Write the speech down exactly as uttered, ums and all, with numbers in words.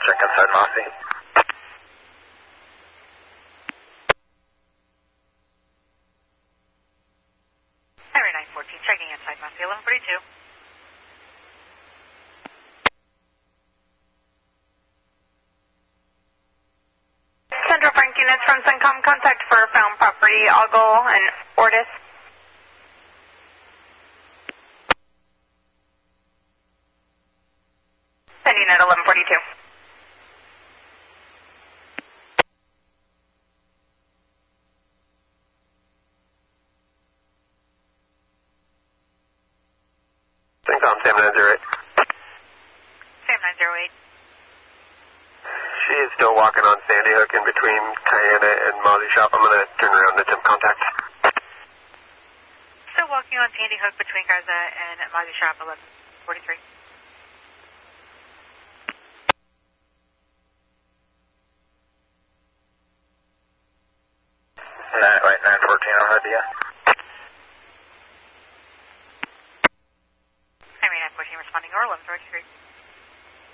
check inside Mossy. Henry nine fourteen, checking inside Mossy, eleven forty-two. Central Frank units from CENTCOM, contact for found property, Ogle and Ortis. Sending at eleven forty-two. CENTCOM, Sam nine zero eight. Sam nine zero eight. She is still walking on Sandy Hook in between Kiana and Mozzie Shop. I'm going to turn around and attempt contact. Still walking on Sandy Hook between Garza and Mozzie Shop, eleven forty-three. Nine, right, nine fourteen on idea. Henry nine fourteen responding, or eleven forty-three.